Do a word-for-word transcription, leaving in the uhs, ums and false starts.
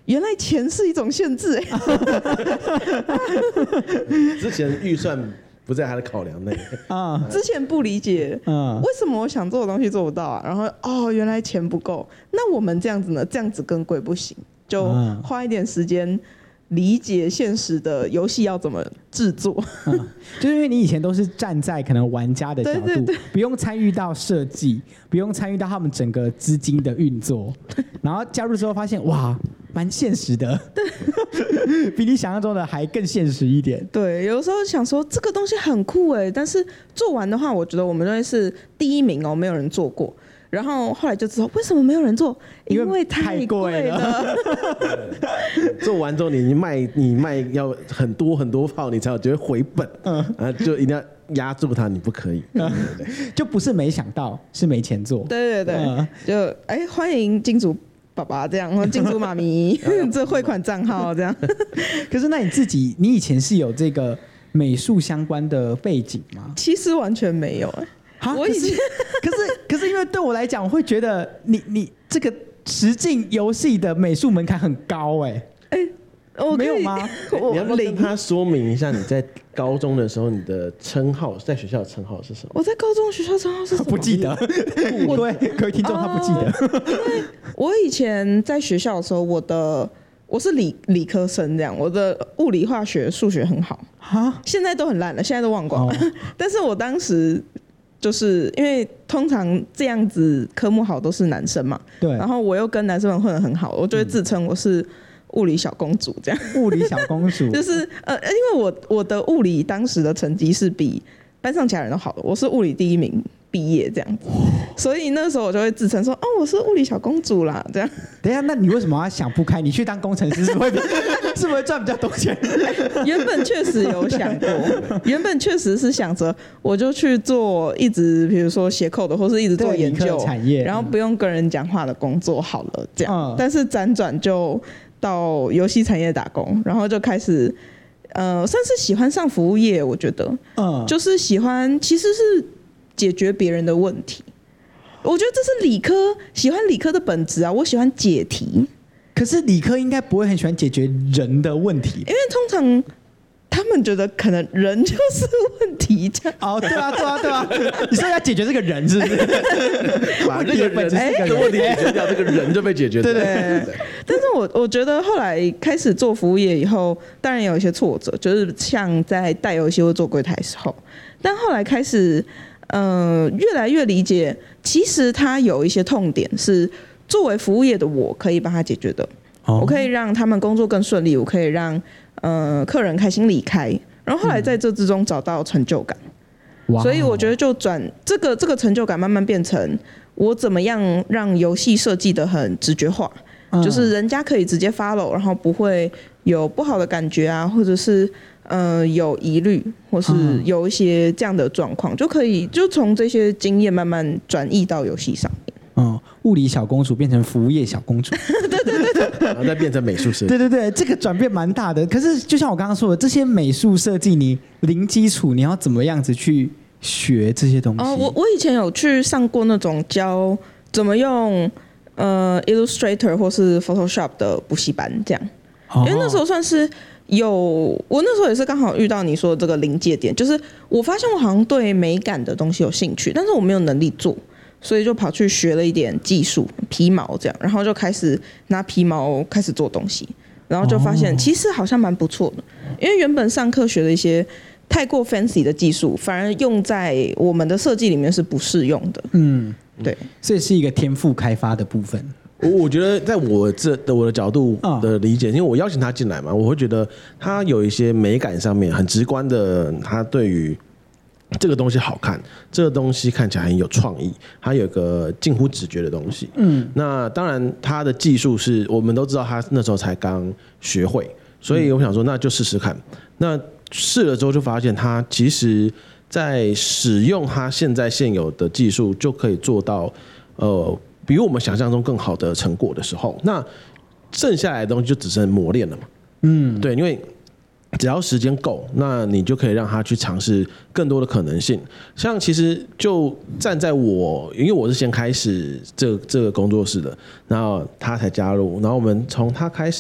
原来钱是一种限制哎、 欸。之前预算不在他的考量内啊，之前不理解，嗯，为什么我想做的东西做不到啊？然后哦，原来钱不够，那我们这样子呢？这样子更贵不行，就花一点时间理解现实的游戏要怎么制作、 嗯。就是因为你以前都是站在可能玩家的角度， 对对对， 不用参与到设计，不用参与到他们整个资金的运作，然后加入之后发现哇。蛮现实的，比你想象中的还更现实一点。 对，有时候想说这个东西很酷哎，但是做完的话，我觉得我们认为是第一名哦，没有人做过。然后后来就知道为什么没有人做，因为太贵了。 做完之后你卖你卖要很多很多炮，你才有觉得回本，嗯，啊，就一定要压住它，你不可以，嗯、 对对对，就不是没想到，是没钱做。 对对对，嗯、就哎欢迎金主爸爸这样，金主妈咪这汇款账号这样。 可是那你自己，你以前是有这个美术相关的背景吗？ 其实完全没有哎、欸，我以前可是可是因为对我来讲，我会觉得你你这个实境游戏的美术门槛很高哎、欸。哎、欸。 我没有吗？ 你要不要跟他说明一下，你在高中的时候，你的称号在学校的称号是什么？ 我在高中学校称号是什么？ 不记得。对，各位听众他不记得。 因为我以前在学校的时候，我的我是理理科生，这样，我的物理、化学、数学很好啊，现在都很烂了，现在都忘光了。哦、但是我当时就是因为通常这样子科目好都是男生嘛， 对， 然后我又跟男生们混得很好，我就会自称我是物理小公主这样。 物理小公主就是呃，因为我我的物理当时的成绩是比班上其他人都好的，我是物理第一名毕业这样子，所以那时候我就会自称说，哦，我是物理小公主啦，这样。 等一下，那你为什么要想不开？你去当工程师是不是会是不是会赚比较多钱？ 原本确实有想过，原本确实是想着我就去做一直比如说写code的，或是一直做研究产业， 然后不用跟人讲话的工作好了这样。嗯、但是辗转就到游戏产业打工，然后就开始呃，算是喜欢上服务业，我觉得，嗯，就是喜欢其实是解决别人的问题。我觉得这是理科喜欢理科的本质啊，我喜欢解题。 可是理科应该不会很喜欢解决人的问题， 因为通常他们觉得可能人就是问题这样。 哦，对啊，对啊，对啊，你说要解决这个人是不是？ 把这个人的问题解决掉，这个人就被解决掉。 对对对。但是我我觉得后来开始做服务业以后，当然有一些挫折，就是像在带游戏或做柜台的时候，但后来开始。呃，越来越理解，其实它有一些痛点是作为服务业的我可以帮他解决的。哦、我可以让他们工作更顺利，我可以让呃客人开心离开，然后后来在这之中找到成就感。嗯、所以我觉得就转这个这个成就感慢慢变成我怎么样让游戏设计得很直觉化，嗯、就是人家可以直接 follow， 然后不会有不好的感觉啊，或者是。呃，有疑虑或是有一些这样的状况，嗯、就可以就从这些经验慢慢转移到游戏上面。 嗯，物理小公主变成服务业小公主， 对对对对， 然后再变成美术设计。 对对对，这个转变蛮大的。可是就像我刚刚说的，这些美术设计你零基础，你要怎么样子去学这些东西？ 哦，我我以前有去上过那种教怎么用呃 Illustrator 或是 Photoshop 的补习班，这样，哦、因为那时候算是。有，我那时候也是刚好遇到你说的这个临界点，就是我发现我好像对美感的东西有兴趣，但是我没有能力做，所以就跑去学了一点技术，皮毛这样，然后就开始拿皮毛开始做东西，然后就发现其实好像蛮不错的，因为原本上课学的一些太过 fancy 的技术，反而用在我们的设计里面是不适用的。嗯，对， 所以是一个天赋开发的部分。 我觉得在我这的我的角度的理解，因为我邀请他进来嘛，我会觉得他有一些美感上面很直观的，他对于这个东西好看，这个东西看起来很有创意，他有个近乎直觉的东西。嗯，那当然他的技术是我们都知道，他那时候才刚学会，所以我想说那就试试看。那试了之后就发现，他其实在使用他现在现有的技术就可以做到呃。比我们想象中更好的成果的时候，那剩下来的东西就只剩磨练了嘛。嗯，对，因为只要时间够，那你就可以让他去尝试更多的可能性。像其实就站在我，因为我是先开始这这个工作室的，然后他才加入，然后我们从他开始。